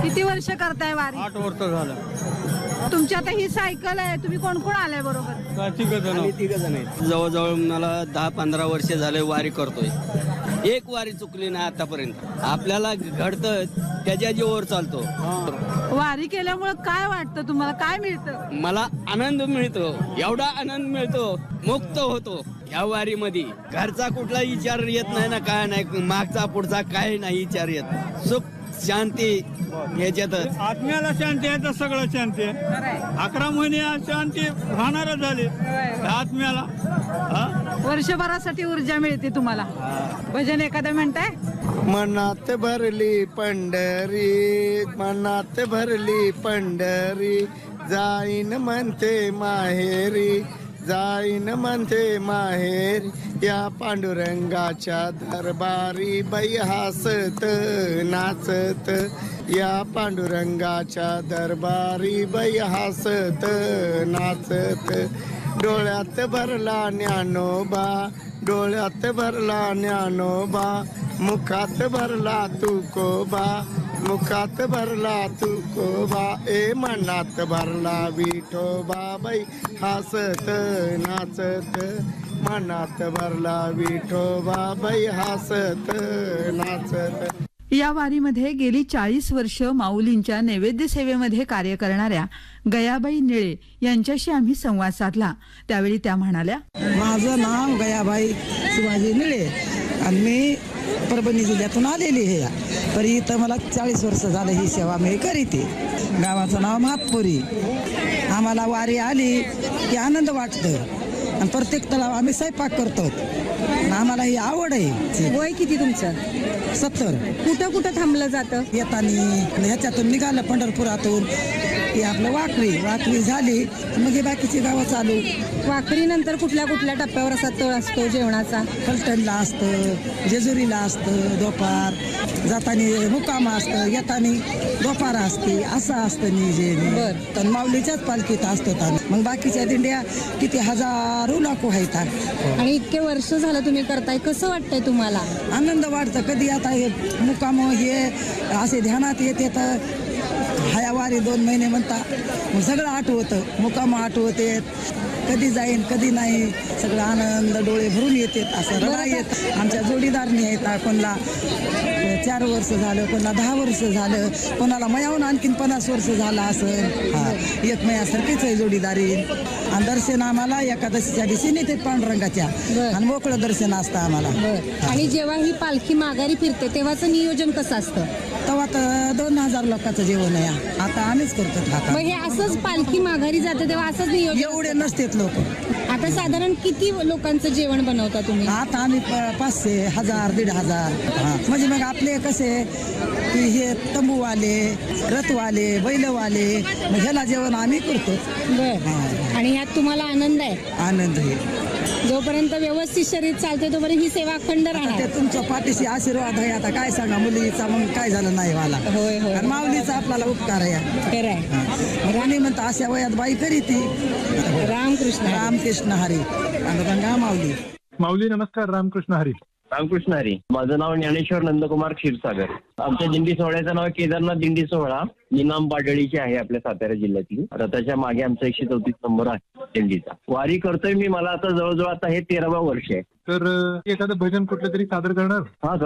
किती वर्ष करताय वारी? 8 वर्ष झालं. तुमची आता ही सायकल आहे, तुम्ही कोण कोण आलाय बरोबर? तिघ जण आहेत. जवळजवळ मला 10-15 वर्ष झाले वारी करतोय. एक वारी चुकली नाही आतापर्यंत. आपल्याला घडतं त्याच्या जीवावर चालतो. वारी केल्यामुळे काय वाटतं तुम्हाला, काय मिळतं? मला आनंद मिळतो, एवढा आनंद मिळतो, मुक्त होतो या वारीमध्ये. घरचा कुठला विचार येत नाही ना, काय नाही, मागचा पुढचा काय नाही विचार येत. सुख शांती याच्यातच. आत्म्याला शांती आहे तर सगळं शांती आहे. 11 महिने शांती राहणारच झाली आत्म्याला. वर्षभरासाठी ऊर्जा मिळते तुम्हाला. भजन एखादं म्हणताय? मनात भरली पंढरी, मनात भरली पंढरी, जाईन म्हणते माहेरी, जाईन म्हणते माहेर. या पांडुरंगाच्या दरबारी बाई हसत नाचत, या पांडुरंगाच्या दरबारी बाई हसत नाचत. डोळ्यात भरला ज्ञानोबा, डोळ्यात भरला ज्ञानोबा, मुखात भरला तुकोबा, मुखात भरला तुकोबा. ए मनात भरला विठोबा बाई हसत नाचत, मनात भरला विठोबा बाई हसत नाचत. या वारीमध्ये गेली 40 वर्ष माऊलींच्या नैवेद्य सेवेमध्ये कार्य करणाऱ्या गयाबाई निळे यांच्याशी आम्ही संवाद साधला. त्यावेळी त्या म्हणाल्या, माझं नाव गयाबाई शिवाजी निळे आणि मी परभणी जिल्ह्यातून आलेली आहे. तरी इथं मला 40 वर्ष झालं ही सेवा मी करीते. गावाचं नाव महातपुरी. आम्हाला वारी आली की आनंद वाटतं आणि प्रत्येक तलाव आम्ही स्वयंपाक करतो. आम्हाला ही आवड आहे. वय किती तुमचं? 70. कुठं कुठं थांबलं जातं? येताना ह्याच्यातून निघालं पंढरपुरातून की आपलं वाकरी झाली मग हे बाकीची गावं चालू. वाखरीनंतर कुठल्या कुठल्या टप्प्यावर असा तळ असतो जेवणाचा? फलटणला असतं, जेजुरीला असतं, दुपार जाताना मुक्काम असतं, येताना दुपार असते, असं असतं नियोजन. तर माऊलीच्याच पालखीत असतो. मग बाकीच्या दिंड्या किती हजारो लाखो आहेत. आणि इतके वर्ष झालं तुम्ही करताय, कसं वाटतंय तुम्हाला? आनंद वाटतं. कधी आता हे मुक्काम हे असे ध्यानात येते तर हया वारी 2 महिने म्हणता मग सगळं आठवतं. मुक्काम आठवते, कधी जाईन कधी नाही, सगळं आनंद डोळे भरून येते. असं रडा येत. आमच्या जोडीदारनी आहेत, कोणाला 4 वर्ष झालं, कोणाला 10 वर्ष झालं, कोणाला मयाहून आणखीन 50 वर्ष झालं असं. एक मयासारखीच आहे जोडीदारी. आणि दर्शन आम्हाला एकादशीच्या दिवशी नेते पांडुरंगाच्या आणि मोकळं दर्शन असतं आम्हाला. आणि जेव्हा ही पालखी माघारी फिरते तेव्हाचं नियोजन कसं असतं? तेव्हा तर 2000 लोकांचं जेवण आहे. आता आम्हीच करतो. मग हे असंच पालखी माघारी जाते तेव्हा असंच नियोजन? एवढे नसतेत लोक. आता साधारण किती लोकांचं जेवण बनवता तुम्ही? आता आम्ही 500, 1000, 1500. म्हणजे मग आपले कसे की हे तंबूवाले, रथवाले, बैलवाले, मग ह्याला जेवण आम्ही करतो. आणि ह्यात तुम्हाला आनंद आहे? आनंद आहे. जोपर्यंत व्यवस्थित शरीर चालते तोपर्यंत ही सेवा अखंड राहणार. ते तुमच्या पाठीशी आशीर्वाद आहे. आता काय सांगा, मुलीचा मग काय झालं नाही मला. होय होय. माऊलीचा आपल्याला उपकार आहे. राणी म्हणता अशा वयात बाई करी ती. रामकृष्ण रामकृष्ण हरी. गंगा माऊली. माऊली नमस्कार. रामकृष्ण हरी. रामकृष्ण हरी. माझं नाव ज्ञानेश्वर नंदकुमार क्षीरसागर. आमच्या दिंडी सोहळ्याचं नाव केदारनाथ दिंडी सोहळा. निनाम पाडळीची आहे आपल्या सातारा जिल्ह्यातली. रथाच्या मागे आमचा 134 नंबर आहे दिंडीचा. वारी करतोय मी. मला आता जवळजवळ आता हे 13वा वर्ष आहे. तर एखादं भजन कुठलं तरी सादर करणार? हा.